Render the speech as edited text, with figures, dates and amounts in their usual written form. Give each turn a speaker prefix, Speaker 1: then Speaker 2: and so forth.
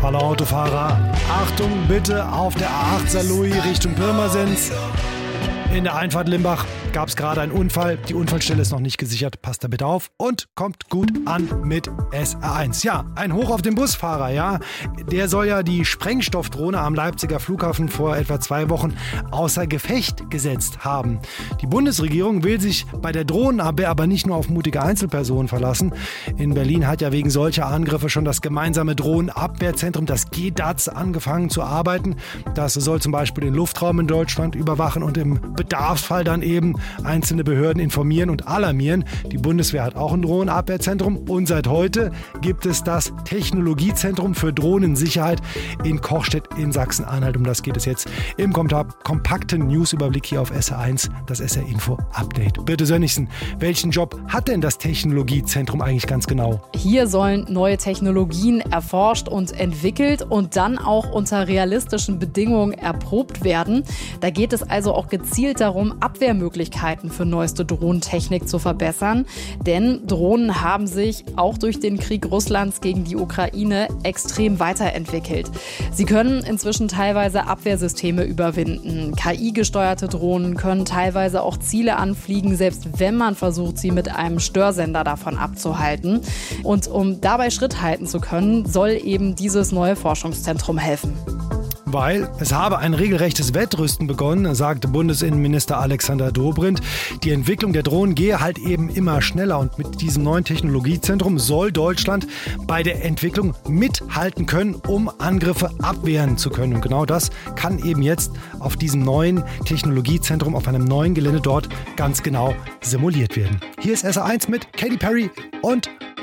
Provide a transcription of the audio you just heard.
Speaker 1: Hallo Autofahrer, Achtung bitte auf der A8 Saarlouis Richtung Pirmasens. In der Einfahrt Limbach gab es gerade einen Unfall. Die Unfallstelle ist noch nicht gesichert. Passt da bitte auf und kommt gut an mit SR1. Ja, ein Hoch auf den Busfahrer, ja. Der soll ja die Sprengstoffdrohne am Leipziger Flughafen vor etwa 2 Wochen außer Gefecht gesetzt haben. Die Bundesregierung will sich bei der Drohnenabwehr aber nicht nur auf mutige Einzelpersonen verlassen. In Berlin hat ja wegen solcher Angriffe schon das gemeinsame Drohnenabwehrzentrum, das GDAZ, angefangen zu arbeiten. Das soll zum Beispiel den Luftraum in Deutschland überwachen und im Bedarfsfall dann eben einzelne Behörden informieren und alarmieren. Die Bundeswehr hat auch ein Drohnenabwehrzentrum und seit heute gibt es das Technologiezentrum für Drohnensicherheit in Kochstedt in Sachsen-Anhalt. Um das geht es jetzt im kompakten Newsüberblick hier auf SR1, das SR Info Update. Birte Sönnigsen, welchen Job hat denn das Technologiezentrum eigentlich ganz genau?
Speaker 2: Hier sollen neue Technologien erforscht und entwickelt und dann auch unter realistischen Bedingungen erprobt werden. Da geht es also auch gezielt darum, Abwehrmöglichkeiten für neueste Drohnentechnik zu verbessern. Denn Drohnen haben sich auch durch den Krieg Russlands gegen die Ukraine extrem weiterentwickelt. Sie können inzwischen teilweise Abwehrsysteme überwinden. KI-gesteuerte Drohnen können teilweise auch Ziele anfliegen, selbst wenn man versucht, sie mit einem Störsender davon abzuhalten. Und um dabei Schritt halten zu können, soll eben dieses neue Forschungszentrum helfen.
Speaker 1: Weil es habe ein regelrechtes Wettrüsten begonnen, sagte Bundesinnenminister Alexander Dobrindt. Die Entwicklung der Drohnen gehe halt eben immer schneller und mit diesem neuen Technologiezentrum soll Deutschland bei der Entwicklung mithalten können, um Angriffe abwehren zu können. Und genau das kann eben jetzt auf diesem neuen Technologiezentrum, auf einem neuen Gelände dort ganz genau simuliert werden. Hier ist SR1 mit Katy Perry und